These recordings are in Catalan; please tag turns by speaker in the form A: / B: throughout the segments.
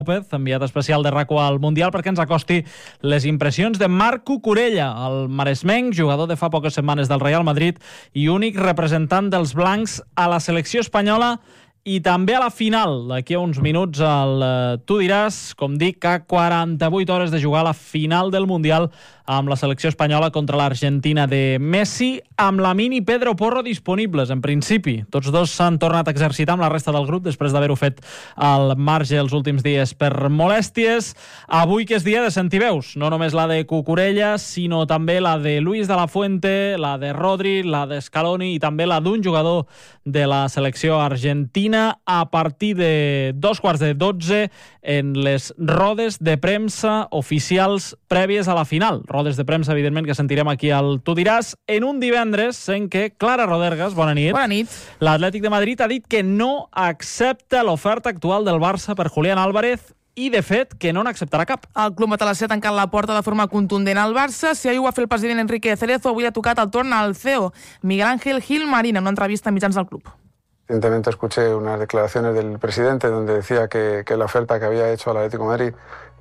A: López, enviat especial de RAC1 al Mundial, perquè ens acosti les impressions de Marc Cucurella, el maresmenc, jugador de fa poques setmanes del Real Madrid i únic representant dels blancs a la selecció espanyola i també a la final. D'aquí a uns minuts tu diràs, com dic, a 48 hores de jugar a la final del Mundial amb la selecció espanyola contra l'Argentina de Messi, amb Lamine i Pedro Porro disponibles, en principi. Tots dos s'han tornat a exercitar amb la resta del grup després d'haver-ho fet al marge els últims dies per molèsties. Avui, que és dia de sentir veus, no només la de Cucurella, sinó també la de Luis de la Fuente, la de Rodri, la de Scaloni i també la d'un jugador de la selecció argentina a partir de 11:15 en les rodes de premsa oficials prèvies a la final. Rodes de premsa, evidentment, que sentirem aquí al Tu diràs, en un divendres en què Clara Rodergas, bona nit.
B: Bona nit.
A: L'Atlètic de Madrid ha dit que no accepta l'oferta actual del Barça per Julián Álvarez i, de fet, que no n'acceptarà cap.
B: El club matalasser ha tancat la porta de forma contundent al Barça. Si ahir ho va fer el president Enrique Cerezo, avui ha tocat el torn al CEO, Miguel Ángel Gilmarín, en una entrevista a mitjans del club.
C: Recientemente escuché unas declaraciones del presidente donde decía que la oferta que había hecho al Atlético de Madrid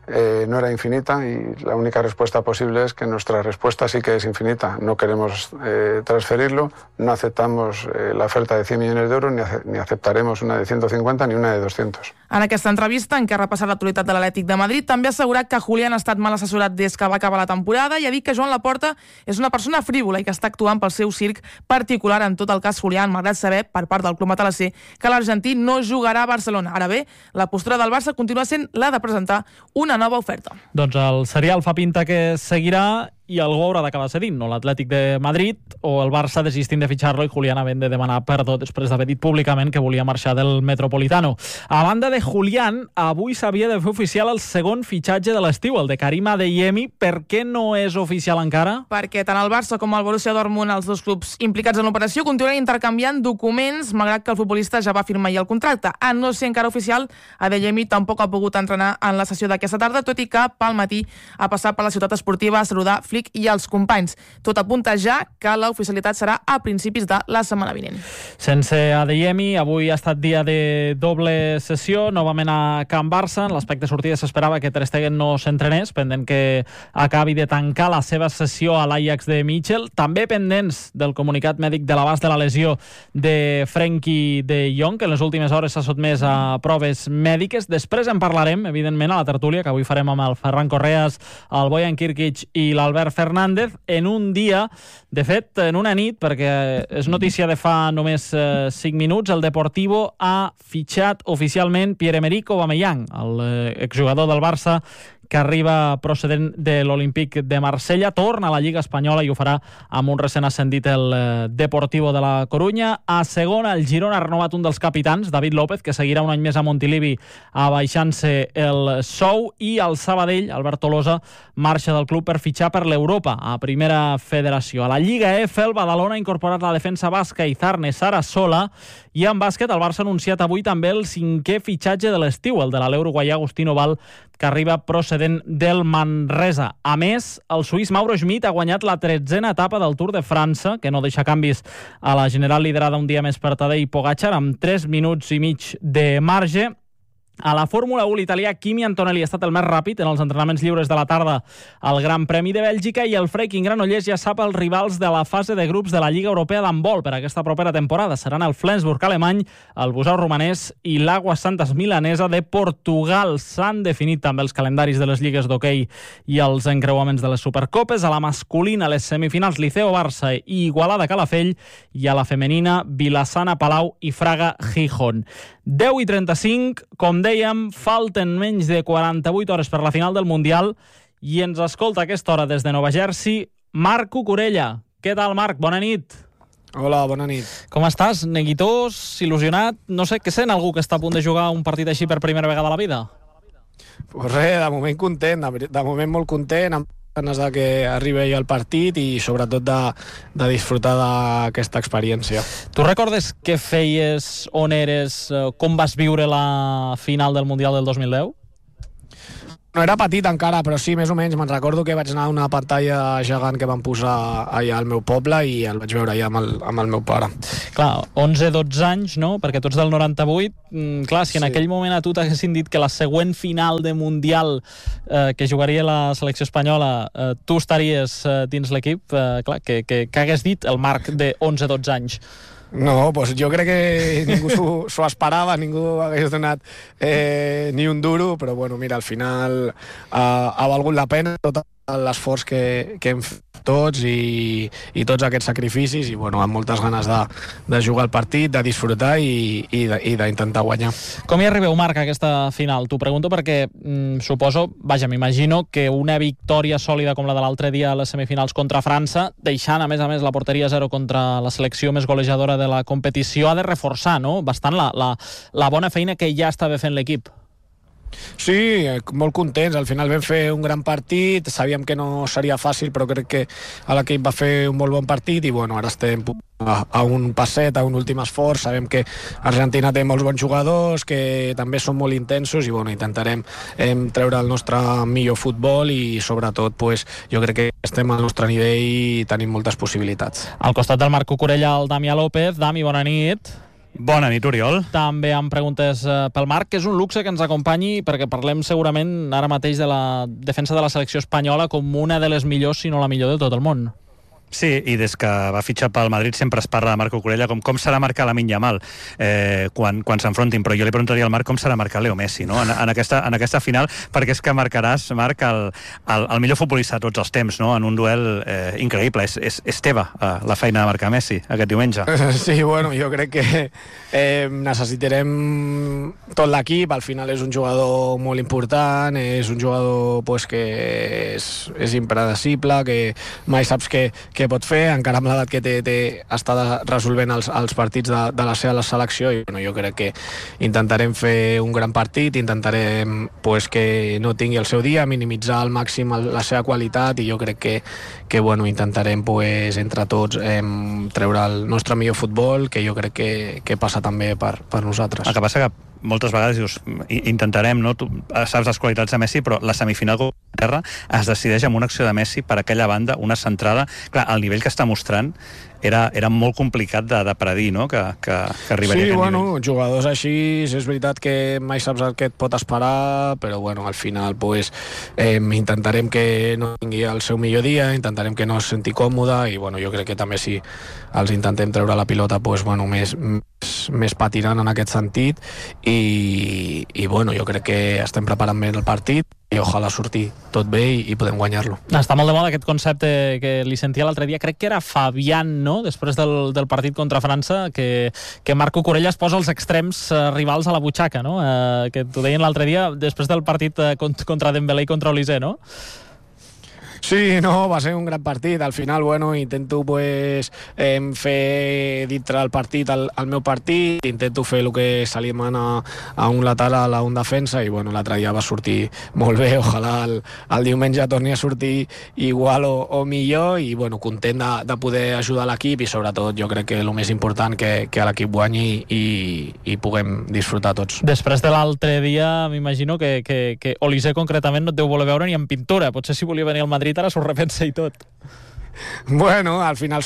C: no era infinita, y la única respuesta posible es que nuestra respuesta sí que es infinita. No queremos transferirlo, no aceptamos la oferta de 100 millones de euros, ni aceptaremos una de 150 ni una de 200.
B: En aquesta entrevista, en què ha repassat l'actualitat de l'Atlètic de Madrid, també ha assegurat que Julián ha estat mal assessorat des que va acabar la temporada i ha dit que Joan Laporta és una persona frívola i que està actuant pel seu circ particular en tot el cas Julián, malgrat saber, per part del club matalasser, que l'argentí no jugarà a Barcelona. Ara bé, la postura del Barça continua sent la de presentar una nova oferta.
A: Doncs el serial fa pinta que seguirà i algú haurà d'acabar cedint, no l'Atlètic de Madrid o el Barça desistint de fitxar-lo i Julián havent de demanar perdó després d'haver dit públicament que volia marxar del Metropolitano. A banda de Julián, avui s'havia de fer oficial el segon fitxatge de l'estiu, el de Karim Adeyemi. Per què no és oficial encara?
B: Perquè tant el Barça com el Borussia Dortmund, els dos clubs implicats en l'operació, continuen intercanviant documents, malgrat que el futbolista ja va firmar ahir el contracte. A no ser encara oficial, Adeyemi tampoc ha pogut entrenar en la sessió d'aquesta tarda, tot i que pel matí ha passat per la ciutat esportiva a saludar Flick i els companys. Tot apunta ja que l'oficialitat serà a principis de la setmana vinent.
A: Sense Adeyemi, avui ha estat dia de doble sessió, novament a Can Barça. En l'aspecte sortida s'esperava que Ter Stegen no s'entrenés, pendent que acabi de tancar la seva sessió a l'Ajax de Michel. També pendents del comunicat mèdic de l'abast de la lesió de Frenkie de Jong, que en les últimes hores s'ha sotmès a proves mèdiques. Després en parlarem, evidentment, a la tertúlia, que avui farem amb el Ferran Correas, el Bojan Kirkic i l'Albert Fernández, en un dia, de fet, en una nit, perquè és notícia de fa només 5 minuts, el Deportivo ha fitxat oficialment Pierre-Emerick Aubameyang, l'exjugador del Barça, que arriba procedent de l'Olímpic de Marsella, torna a la Lliga Espanyola i ho farà amb un recent ascendit el Deportivo de la Corunya. A segona, el Girona ha renovat un dels capitans, David López, que seguirà un any més a Montilivi abaixant-se el sou, i el Sabadell, Albert Tolosa, marxa del club per fitxar per l'Europa, a Primera Federació. A la Lliga F, el Badalona ha incorporat la defensa basca Izarne Sarasola, i en bàsquet el Barça ha anunciat avui també el 5è fitxatge de l'estiu, el de l'aleu uruguaià Agustino Val, que arriba procedent del Manresa. A més, el suís Mauro Schmidt ha guanyat la 13a etapa del Tour de França, que no deixa canvis a la general liderada un dia més per Tadej Pogačar, amb 3 minuts i mig de marge. A la Fórmula 1, l'italià Kimi Antonelli ha estat el més ràpid en els entrenaments lliures de la tarda al Gran Premi de Bèlgica, i el Freiking Granollers ja sap els rivals de la fase de grups de la Lliga Europea d'handbol per aquesta propera temporada. Seran el Flensburg alemany, el Busau romanès i l'Aguas Santas milanesa de Portugal. S'han definit també els calendaris de les lligues d'hoquei i els encreuaments de les Supercopes. A la masculina, les semifinals Liceo Barça i Igualada Calafell, i a la femenina Vilassana Palau i Fraga Gijón. 10:35, com dèiem, falten menys de 48 hores per la final del Mundial i ens escolta a aquesta hora des de Nova Jersey Marc Cucurella. Què tal, Marc? Bona nit.
D: Hola, bona nit.
A: Com estàs? Neguitós, il·lusionat? No sé, què sent algú que està a punt de jugar un partit així per primera vegada a la vida?
D: Pues res, de moment content, de moment molt content, amb ganes de que arribi el partit i sobretot de disfrutar d'aquesta experiència.
A: Tu recordes què feies, on eres, com vas viure la final del Mundial del 2010?
D: No era petit encara, però sí, més o menys. Me'n recordo que vaig anar a una pantalla gegant que van posar allà al meu poble i el vaig veure allà amb el meu pare.
A: Clar, 11-12 anys, no? Perquè tu ets del 98. Clar, si en aquell moment a tu t'haguessin dit que la següent final de Mundial que jugaria la selecció espanyola tu estaries dins l'equip, clar, què hagués dit el Marc de 11-12 anys?
D: No, doncs jo crec que ningú s'ho esperava, ningú hagués donat ni un duro, però bueno, mira, al final ha valgut la pena tot l'esforç que hem fet tots i tots aquests sacrificis i bueno, amb moltes ganes de jugar el partit, de disfrutar i d'intentar guanyar.
A: Com hi arribeu, Marc, a aquesta final? T'ho pregunto perquè suposo, m'imagino que una victòria sòlida com la de l'altre dia a les semifinals contra França, deixant a més la porteria 0 contra la selecció més golejadora de la competició, ha de reforçar, no?, bastant la bona feina que ja estava fent l'equip.
D: Sí, molt contents. Al final vam fer un gran partit, sabíem que no seria fàcil, però crec que l'equip va fer un molt bon partit i bueno, ara estem a un passet, a un últim esforç. Sabem que Argentina té molts bons jugadors, que també són molt intensos i bueno, intentarem treure el nostre millor futbol i sobretot pues, jo crec que estem al nostre nivell i tenim moltes possibilitats.
A: Al costat del Marc Cucurella, el Damià López. Dami, bona nit.
E: Bona nit, Oriol.
A: També amb preguntes pel Marc, que és un luxe que ens acompanyi perquè parlem segurament ara mateix de la defensa de la selecció espanyola com una de les millors, si no la millor de tot el món.
E: Sí, i des que va fitxar pel Madrid sempre es parla de Marco Cucurella com serà marcar Lamine Yamal quan s'enfrontin, però jo li preguntaria al Marc com serà marcar Leo Messi, no? en aquesta final, perquè és que marcaràs, Marc, el millor futbolista de tots els temps, no? En un duel increïble. És teva la feina de marcar Messi aquest diumenge.
D: Sí, bueno, jo crec que necessitarem tot l'equip. Al final és un jugador molt important, és un jugador pues, que és impredecible, que mai saps què pot fer, encara amb l'edat que té està resolvent els partits de la seva selecció i bueno, jo crec que intentarem fer un gran partit, intentarem pues, que no tingui el seu dia, minimitzar al màxim la seva qualitat i jo crec que bueno, intentarem pues, entre tots treure el nostre millor futbol, que jo crec que passa també per nosaltres.
E: El que passa que moltes vegades dius, intentarem, no? Tu saps les qualitats de Messi, però la semifinal contra Terra es decideix amb una acció de Messi per aquella banda, una centrada. Clar, el nivell que està mostrant era molt complicat de predir, no?, que arribaria a aquest
D: bueno,
E: nivell.
D: Jugadors així, és veritat que mai saps el que et pot esperar, però bueno, al final pues, intentarem que no tingui el seu millor dia, intentarem que no es senti còmode i bueno, jo crec que també si els intentem treure la pilota pues, bueno, més patinant en aquest sentit i bueno, jo crec que estem preparant bé el partit i ojalà surti tot bé i podem guanyar-lo.
A: Està molt de moda aquest concepte que li sentia l'altre dia, crec que era Fabián, no?, després del partit contra França, que Marc Cucurella es posa els extrems rivals a la butxaca, no?, que t'ho deien l'altre dia després del partit contra Dembélé i contra Olise, no?
D: Sí, no, va ser un gran partit. Al final, bueno, intento pues, fer dintre el partit el meu partit, intento fer el que se li mana a un lateral, a un defensa, i bueno, l'altre dia va sortir molt bé. Ojalà el diumenge torni a sortir igual o millor, i bueno, content de poder ajudar l'equip, i sobretot jo crec que el més important que l'equip guanyi i puguem disfrutar tots.
A: Després de l'altre dia, m'imagino que Olise concretament no et deu voler veure ni en pintura. Potser si volia venir al Madrid ara s'ho repensa i tot.
D: Bueno, al final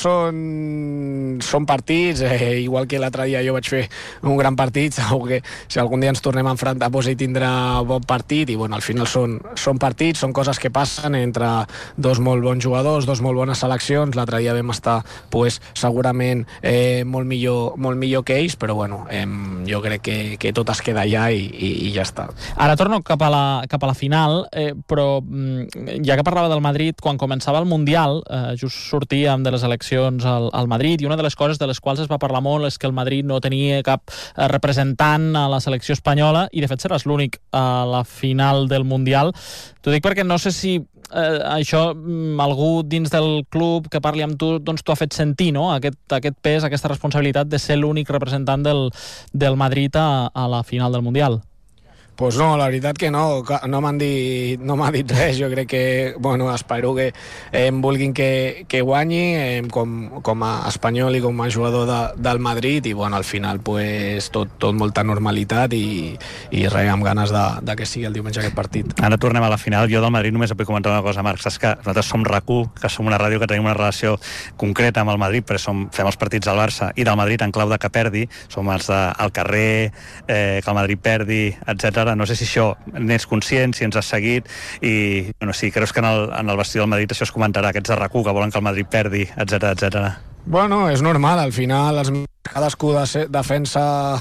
D: són partits, igual que l'altre dia jo vaig fer un gran partit, segur que si algun dia ens tornem a enfrontar pues, ell tindrà bon partit, i bueno, al final són partits, són coses que passen entre dos molt bons jugadors, dos molt bones seleccions. L'altre dia vam estar pues, segurament molt millor que ells, però bueno, jo crec que tot es queda allà i ja està.
A: Ara torno cap a la final, però ja que parlava del Madrid, quan començava el Mundial, just sortíem de les eleccions al Madrid, i una de les coses de les quals es va parlar molt és que el Madrid no tenia cap representant a la selecció espanyola, i de fet seràs l'únic a la final del Mundial. T'ho dic perquè no sé si això algú dins del club que parli amb tu doncs t'ho ha fet sentir, no?, aquest pes, aquesta responsabilitat de ser l'únic representant del Madrid a la final del Mundial.
D: Pues no, la veritat que no m'ha dit res. Jo crec que, bueno, espero que em vulguin que guanyi com a espanyol i com a jugador del Madrid, i bueno, al final pues, tot molta normalitat i res, amb ganes de que sigui el diumenge aquest partit.
E: Ara tornem a la final. Jo del Madrid només et vull comentar una cosa, Marc. Saps que nosaltres som RAC1, que som una ràdio que tenim una relació concreta amb el Madrid, perquè fem els partits del Barça i del Madrid en clau de que perdi, som els del carrer, que el Madrid perdi, etc. No sé si això n'és conscient, si ens has seguit, i bueno, si creus que en el vestidor del Madrid això es comentarà, aquests de RAC1 que volen que el Madrid perdi, etc etc.
D: Bueno, és normal, al final cadascú defensa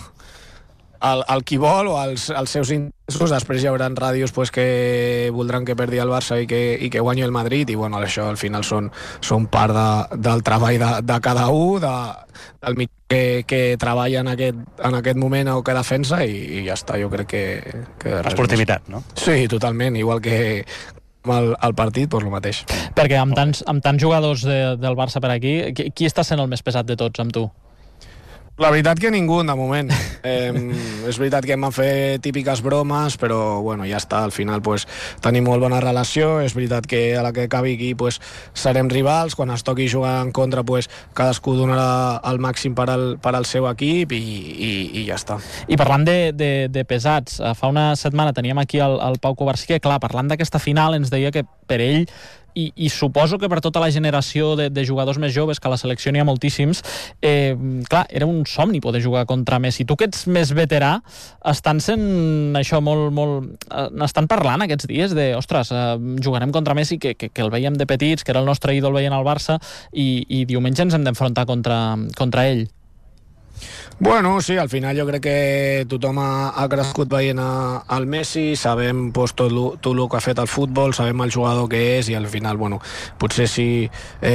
D: el qui vol o els seus interessos. Després hi haurà ràdios pues, que voldran que perdi el Barça i que guanyi el Madrid, i bueno, això al final són part del treball de cada un, del mitjà que treballa en aquest moment o que defensa, i ja està. Jo crec que
E: Esportivitat, no?
D: Sí, totalment, igual que el partit, doncs el mateix.
A: Perquè amb tants jugadors del Barça per aquí, qui està sent el més pesat de tots amb tu?
D: La veritat que ningú, de moment. És veritat que em van fer típiques bromes, però bueno, ja està, al final pues, tenim molt bona relació. És veritat que a la que acabi aquí pues, serem rivals, quan es toqui jugar en contra pues, cadascú donarà el màxim per al seu equip, i ja està.
A: I parlant de pesats, fa una setmana teníem aquí el Pau Covarsí, que clar, parlant d'aquesta final ens deia que per ell i suposo que per tota la generació de jugadors més joves, que a la selecció n'hi ha moltíssims, clar, era un somni poder jugar contra Messi. Tu que ets més veterà, estan sent això n'estan parlant aquests dies de, ostres, jugarem contra Messi, que el veiem de petits, que era el nostre ídol veient al Barça, i diumenge ens hem d'enfrontar contra ell.
D: Bueno, sí, al final jo crec que tothom ha crescut veient el Messi, sabem pues, tot el que ha fet el futbol, sabem el jugador que és, i al final, bueno, potser si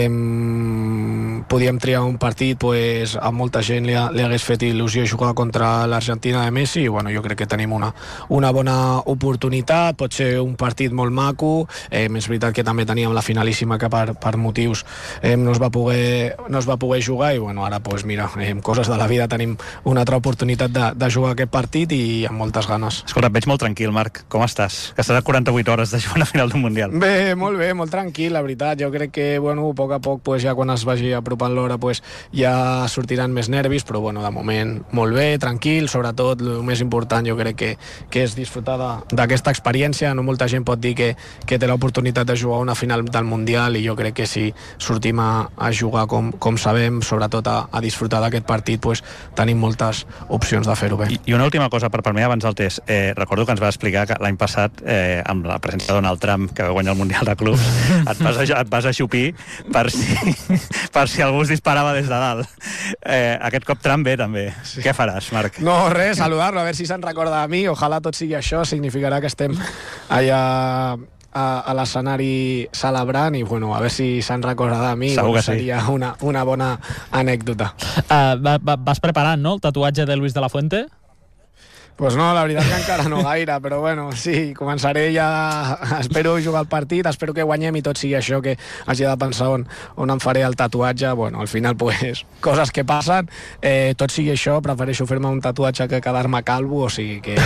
D: podíem triar un partit, pues, a molta gent li hagués fet il·lusió jugar contra l'Argentina de Messi, i bueno, jo crec que tenim una bona oportunitat, pot ser un partit molt maco. És veritat que també teníem la finalíssima que per motius no es va poder jugar, i bueno, ara pues, mira, coses de la vida, tenim una altra oportunitat de jugar aquest partit, i amb moltes ganes.
E: Escolta, et veig molt tranquil, Marc. Com estàs? Que estàs a 48 hores de jugar a la final d'un Mundial.
D: Bé, molt tranquil, la veritat. Jo crec que, bueno, a poc a poc, pues, ja quan es vagi apropant l'hora, pues, ja sortiran més nervis, però, bueno, de moment, molt bé, tranquil. Sobretot, el més important, jo crec que és disfrutar d'aquesta experiència. No molta gent pot dir que té l'oportunitat de jugar una final del Mundial, i jo crec que si sortim a jugar com sabem, sobretot a disfrutar d'aquest partit, pues, tenim moltes opcions de fer-ho bé.
E: I una última cosa per mi abans del test. Recordo que ens va explicar que l'any passat, amb la presència de Donald Trump, que va guanyar el Mundial de Clubs, et vas aixupir per si algú es disparava des de dalt. Aquest cop Trump ve, també. Sí. Què faràs, Marc?
D: No, res, saludar-lo, a veure si se'n recorda de mi. Ojalà tot sigui això, significarà que estem allà a l'escenari celebrant, i bueno, a veure si se'n recorda de mi.
E: Segur que
D: seria una bona anècdota.
A: Vas preparant, no?, el tatuatge de Luis de la Fuente?
D: Pues no, la veritat que encara no gaire, però bueno, sí, començaré ja, espero jugar el partit, espero que guanyem i tot sigui això, que hagi de pensar on em faré el tatuatge. Bueno, al final, pues, coses que passen, tot sigui això, prefereixo fer-me un tatuatge que quedar-me calvo, o sigui que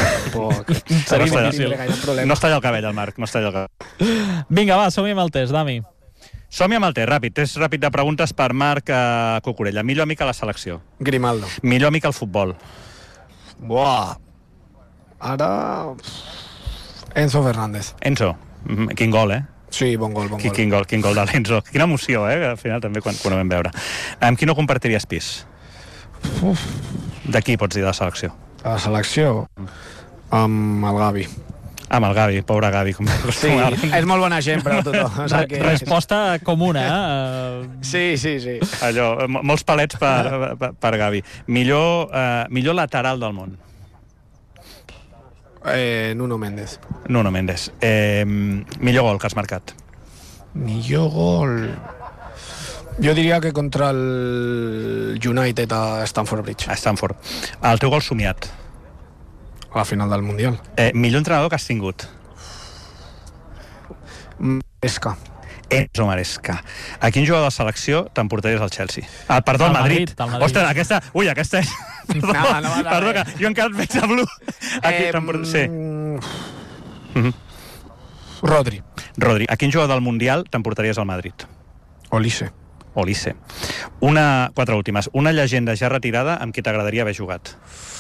E: no es talla el cabell, el Marc, no es talla el cabell.
A: Vinga, va, som-hi amb el test, Dami.
E: Som-hi amb el test, test ràpid de preguntes per Marc Cucurella. Millor amic a la selecció?
D: Grimaldo.
E: Millor amic al futbol?
D: Buah! Ara... Enzo Fernández.
E: Enzo, quin gol,
D: Sí, bon gol.
E: Quin gol de l'Enzo. Quina emoció, al final també, quan ho vam veure. Amb qui no compartiries pis? De qui pots dir de la selecció?
D: A la selecció? Amb el Gavi.
E: Amb el Gavi, pobre Gavi.
D: Sí, és molt bona gent, però tothom.
A: Resposta comuna,
D: Sí.
E: Allò, molts palets per Gavi. Millor lateral del món?
D: Nuno Méndez.
E: Millor gol que has marcat?
D: Millor gol... Jo diria que contra el United a Stamford Bridge.
E: A Stamford. El teu gol somiat?
D: A la final del Mundial.
E: Millor entrenador que has tingut?
D: Maresca.
E: Enzo Maresca. A quin jugador de la selecció t'emportaries al Chelsea? Perdó, al Madrid. Ostres, aquesta és... Perdó, que jo encara et veig a Blue.
D: Sí. Rodri.
E: A quin jugador del Mundial t'emportaries al Madrid?
D: Olise.
E: 4 últimes. Una llegenda ja retirada amb qui t'agradaria haver jugat?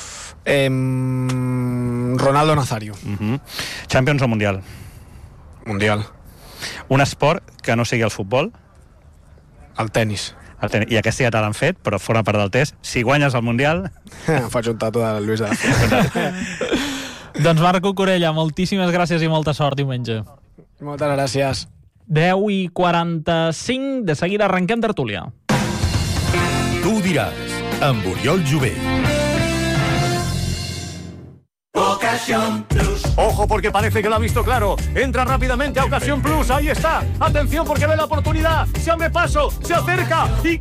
D: Ronaldo Nazario.
E: Champions o Mundial?
D: Mundial.
E: Un esport que no sigui el futbol?
D: El tenis.
E: I aquesta ja te l'han fet, però forma part del test. Si guanyes el Mundial...
D: Faig un tatu de Luis de la
A: Doncs Marco Corella, moltíssimes gràcies i molta sort diumenge.
D: Moltes gràcies.
A: 10:45, de seguida arrenquem tertúlia.
F: Tu diràs, amb Oriol Jové.
G: Ocasión Plus. Ojo, porque parece que lo ha visto claro. Entra rápidamente a Ocasión Plus. Ahí está. Atención, porque ve la oportunidad. Se abre paso, se acerca y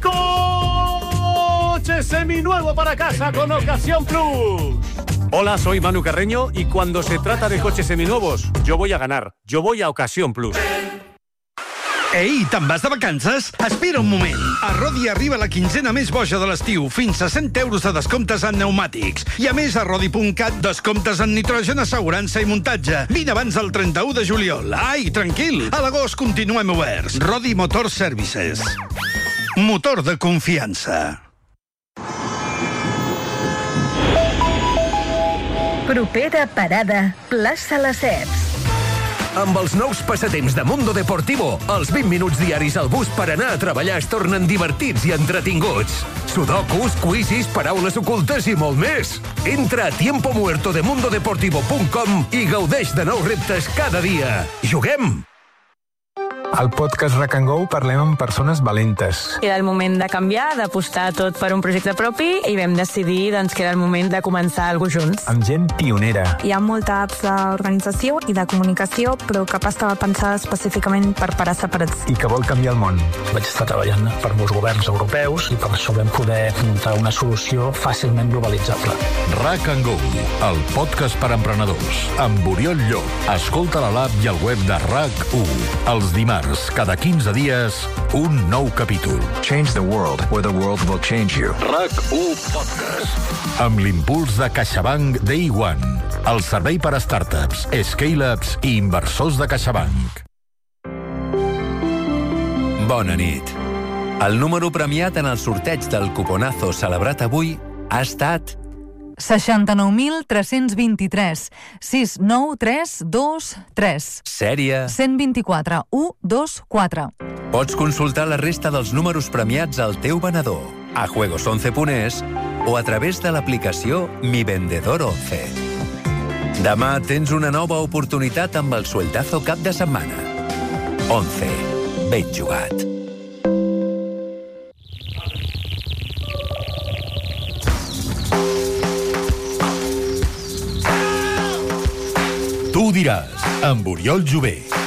G: coche seminuevo para casa con Ocasión Plus. Hola, soy Manu Carreño y cuando se trata de coches seminuevos, yo voy a ganar. Yo voy a Ocasión Plus.
H: Ei, te'n vas de vacances? Espera un moment. A Rodi arriba la quinzena més boja de l'estiu, fins a 100 euros de descomptes en pneumàtics. I a més, a Rodi.cat, descomptes en nitrogen, assegurança i muntatge. Vine abans del 31 de juliol. Ai, tranquil, a l'agost continuem oberts. Rodi Motor Services. Motor de confiança.
I: Propera parada, plaça Lesseps.
J: Amb els nous passatemps de Mundo Deportivo, els 20 minuts diaris al bus per anar a treballar es tornen divertits i entretinguts. Sudokus, quizzes, paraules ocultes i molt més. Entra a tiempomuertodemundodeportivo.com i gaudeix de nous reptes cada dia. Juguem!
K: Al podcast Rack and Go parlem amb persones valentes.
L: Era el moment de canviar, d'apostar tot per un projecte propi i vam decidir que era el moment de començar alguna cosa junts.
K: Amb gent pionera.
M: Hi ha molta apps d'organització i de comunicació, però cap estava pensada específicament per parar separats.
K: I que vol canviar el món.
N: Vaig estar treballant per molts governs europeus i per això vam poder muntar una solució fàcilment globalitzable.
F: Rack and Go, el podcast per emprenedors, amb Oriol Llop. Escolta a l'app i al web de RAC1. Els dimarts, cada 15 dies, un nou capítol.
O: Change the world, or the world will change you.
F: RAC1 Podcast. Amb l'impuls de CaixaBank Day One, el servei per a startups, scale-ups i inversors de CaixaBank.
P: Bona nit. El número premiat en el sorteig del cuponazo celebrat avui ha estat
Q: 69.323 69323.
P: Sèrie
Q: 124 124.
P: Pots consultar la resta dels números premiats al teu venedor, a juegos11.es o a través de l'aplicació Mi Vendedor 11. Demà tens una nova oportunitat amb el sueldazo cap de setmana. 11. Ben jugat.
F: Tu diràs, amb Oriol Jové.